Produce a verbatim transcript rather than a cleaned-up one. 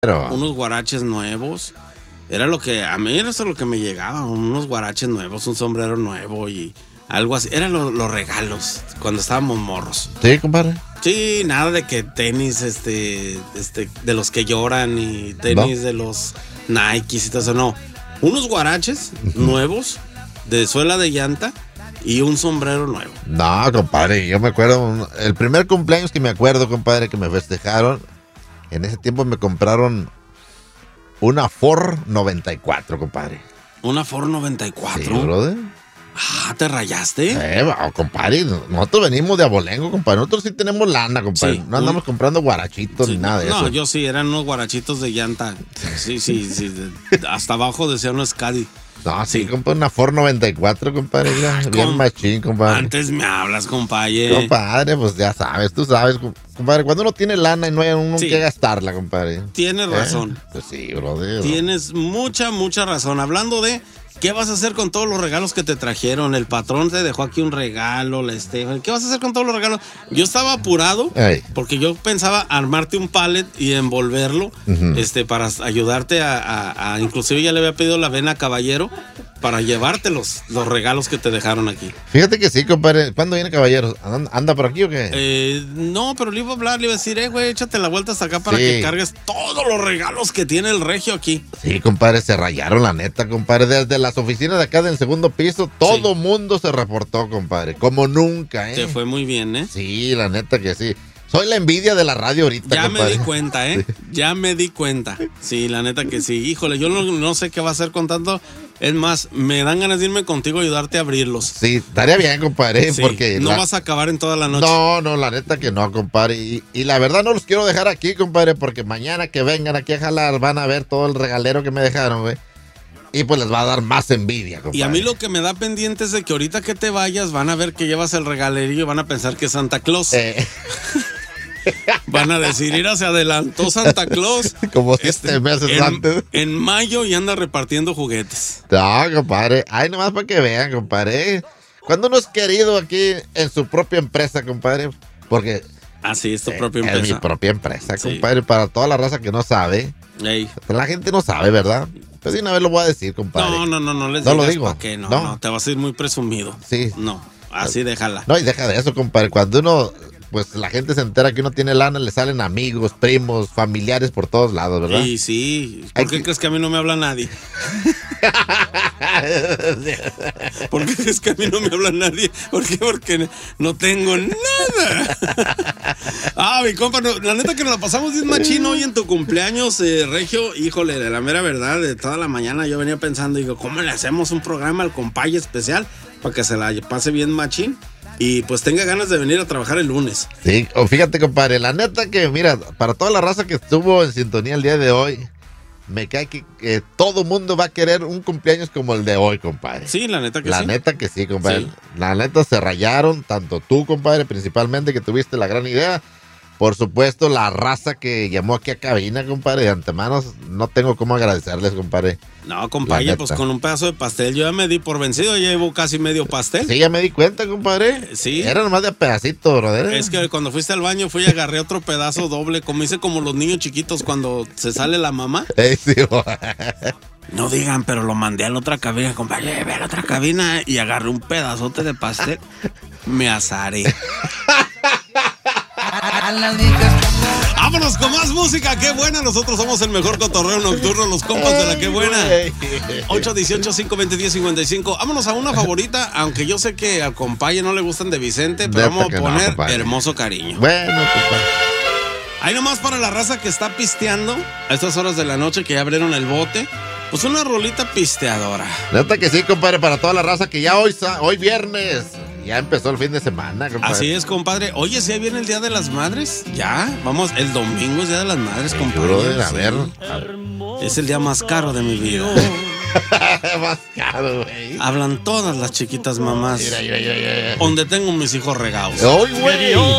Pero... unos guaraches nuevos. Era lo que, a mí era eso lo que me llegaba, unos guaraches nuevos, un sombrero nuevo y algo así. Eran lo, los regalos cuando estábamos morros. Sí, compadre. Sí, nada de que tenis, este, este, de los que lloran y tenis ¿No? de los Nikes y todo eso, no. Unos guaraches uh-huh. nuevos, de suela de llanta y un sombrero nuevo. No, compadre, yo me acuerdo, el primer cumpleaños que me acuerdo, compadre, que me festejaron, en ese tiempo me compraron una Ford noventa y cuatro, compadre. ¿Una Ford noventa y cuatro? Sí, brother. Ah, ¿te rayaste? Eh, compadre, nosotros venimos de abolengo, compadre. Nosotros sí tenemos lana, compadre. Sí, no andamos un... comprando guarachitos sí, ni nada de no, eso. No, yo sí, eran unos guarachitos de llanta. Sí, sí, sí. Hasta abajo decía uno Scadi. No, sí, sí. Compré una Ford noventa y cuatro, compadre. Ay, bien com... machín, compadre. Antes me hablas, compadre. Compadre, pues ya sabes, tú sabes, compadre. Cuando uno tiene lana y no hay uno sí. que gastarla, compadre. Tienes ¿Eh? razón. Pues sí, brother. Tienes mucha, mucha razón. Hablando de... ¿qué vas a hacer con todos los regalos que te trajeron? El patrón te dejó aquí un regalo, la Estefan. ¿Qué vas a hacer con todos los regalos? Yo estaba apurado Ay. porque yo pensaba armarte un pallet y envolverlo uh-huh. este, para ayudarte a, a, a... Inclusive ya le había pedido la avena Caballero para llevarte los, los regalos que te dejaron aquí. Fíjate que sí, compadre. ¿Cuándo viene Caballero? ¿Anda por aquí o qué? Eh, no, pero le iba a hablar, le iba a decir, eh, güey, échate la vuelta hasta acá para sí. que cargues todos los regalos que tiene el regio aquí. Sí, compadre, se rayaron la neta, compadre. Desde las oficinas de acá del segundo piso, todo sí. mundo se reportó, compadre. Como nunca, ¿eh? Te fue muy bien, ¿eh? Sí, la neta que sí. Soy la envidia de la radio ahorita, ya compadre. Me di cuenta, ¿eh? Sí. Ya me di cuenta. Sí, la neta que sí. Híjole, yo no, no sé qué va a hacer con tanto... Es más, me dan ganas de irme contigo a ayudarte a abrirlos. Sí, estaría bien, compadre, sí, porque... no la... vas a acabar en toda la noche. No, no, la neta que no, compadre. Y, y la verdad no los quiero dejar aquí, compadre, porque mañana que vengan aquí a jalar van a ver todo el regalero que me dejaron, güey. Y pues les va a dar más envidia, compadre. Y a mí lo que me da pendiente es de que ahorita que te vayas van a ver que llevas el regalerillo y van a pensar que es Santa Claus. Eh... Van a decir, mira, se adelantó Santa Claus. Como si este meses en, antes. En mayo y anda repartiendo juguetes. No, compadre. Ay, nomás para que vean, compadre. Cuando uno es querido aquí en su propia empresa, compadre. Porque. Ah, sí, es tu propia eh, empresa. Es mi propia empresa, compadre. Sí. Para toda la raza que no sabe. Ey. La gente no sabe, ¿verdad? Pues de una vez lo voy a decir, compadre. No, no, no, no les no digas lo digo. ¿Para qué? No, no, no, te vas a ir muy presumido. Sí. No, así déjala. No, y deja de eso, compadre. Cuando uno. Pues la gente se entera que uno tiene lana, le salen amigos, primos, familiares por todos lados, ¿verdad? Sí, sí. ¿Por qué que... crees que a mí no me habla nadie? ¿Por qué crees que a mí no me habla nadie? ¿Por qué? Porque no tengo nada. Ah, mi compa, no, la neta que nos la pasamos bien machín hoy en tu cumpleaños, eh, Regio. Híjole, de la mera verdad, de toda la mañana yo venía pensando, digo, ¿cómo le hacemos un programa al compay especial para que se la pase bien machín? Y pues tenga ganas de venir a trabajar el lunes. Sí, o fíjate, compadre, la neta que, mira, para toda la raza que estuvo en sintonía el día de hoy, me cae que, que todo mundo va a querer un cumpleaños como el de hoy, compadre. Sí, la neta que la sí. La neta que sí, compadre. Sí. La neta se rayaron, tanto tú, compadre, principalmente, que tuviste la gran idea. Por supuesto, la raza que llamó aquí a cabina, compadre, de antemano, no tengo cómo agradecerles, compadre. No, compadre, pues con un pedazo de pastel, yo ya me di por vencido, ya llevo casi medio pastel. Sí, ya me di cuenta, compadre. Sí. Era nomás de pedacito, brother. Es que cuando fuiste al baño fui y agarré otro pedazo doble, como hice como los niños chiquitos cuando se sale la mamá. Eh, sí, no digan, pero lo mandé a la otra cabina, compadre, ve a la otra cabina y agarré un pedazote de pastel. Me azaré. Vámonos con más música, qué buena. Nosotros somos el mejor cotorreo nocturno, los compas de la qué buena. ocho dieciocho, cinco veinte, diez cincuenta y cinco. Vámonos a una favorita, aunque yo sé que al compaye no le gustan de Vicente, pero vamos a poner no, Hermoso Cariño. Bueno, compadre. Ahí nomás para la raza que está pisteando a estas horas de la noche, que ya abrieron el bote. Pues una rolita pisteadora. Neta que sí, compadre, para toda la raza que ya hoy, hoy viernes. Ya empezó el fin de semana, compadre. Así es, compadre. Oye, si ahí viene el Día de las Madres. Ya, vamos, el domingo es Día de las Madres, compadre. Brother, a ver, a ver. Es el día más caro de mi vida. Más caro, güey. Hablan todas las chiquitas mamás. Mira, mira, mira, mira. Donde tengo mis hijos regados. ¡Ay, güey!